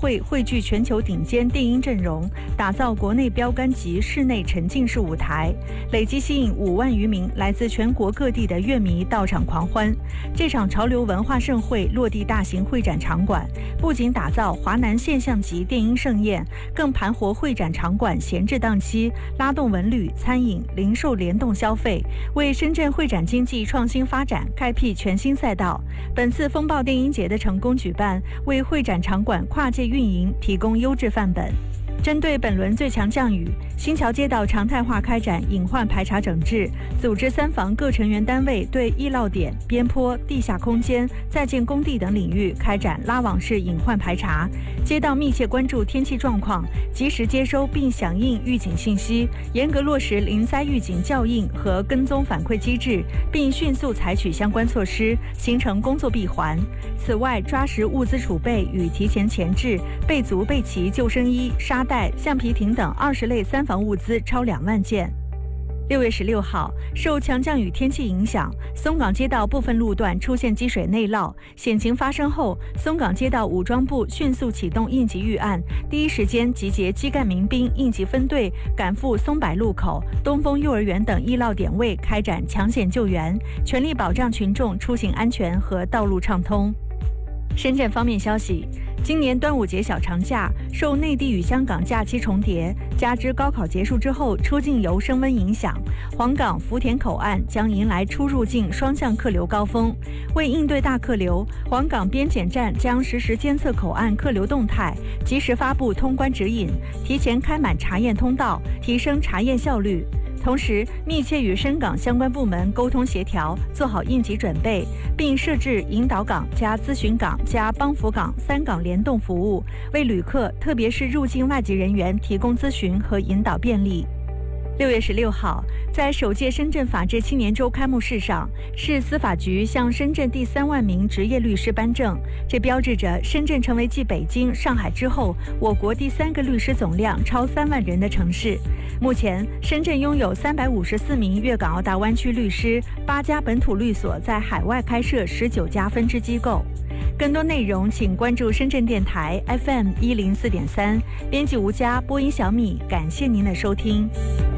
会汇聚全球顶尖电音阵容，打造国内标杆级室内沉浸式舞台，累计吸引5万余名来自全国各地的乐迷到场狂欢。这场潮流文化盛会落地大型会展场馆，不仅打造华南现象级电音盛宴，更盘活会展场馆闲置档期，拉动文旅、餐饮、零售联动消费，为深圳会展经济创新发展开辟全新赛道。本次风暴电音节的成功举办，为会展场馆跨界运营提供优质范本。针对本轮最强降雨，新桥街道常态化开展隐患排查整治，组织3房各成员单位对易涝点、边坡、地下空间、在建工地等领域开展拉网式隐患排查。街道密切关注天气状况，及时接收并响应预警信息，严格落实临灾预警校应和跟踪反馈机制，并迅速采取相关措施，形成工作闭环。此外，抓实物资储备与提前前置，备足备齐救生衣、沙袋、橡皮艇等20类3防物资超2万件。6月16号，受强降雨天气影响，松岗街道部分路段出现积水内涝。险情发生后，松岗街道武装部迅速启动应急预案，第一时间集结基干民兵应急分队，赶赴松柏路口、东风幼儿园等易涝点位开展抢险救援，全力保障群众出行安全和道路畅通。深圳方面消息，今年端午节小长假受内地与香港假期重叠，加之高考结束之后出境游升温影响，黄岗福田口岸将迎来出入境双向客流高峰。为应对大客流，黄岗边检站将实时监测口岸客流动态，及时发布通关指引，提前开满查验通道，提升查验效率。同时，密切与深港相关部门沟通协调，做好应急准备，并设置引导岗加咨询岗加帮扶岗3岗联动服务，为旅客特别是入境外籍人员提供咨询和引导便利。6月16号，在首届深圳法治青年周开幕式上，市司法局向深圳第3万名职业律师颁证，这标志着深圳成为继北京、上海之后，我国第3个律师总量超3万人的城市。目前，深圳拥有354名粤港澳大湾区律师，8家本土律所在海外开设19家分支机构。更多内容请关注深圳电台 FM104.3，编辑吴佳，播音小米，感谢您的收听。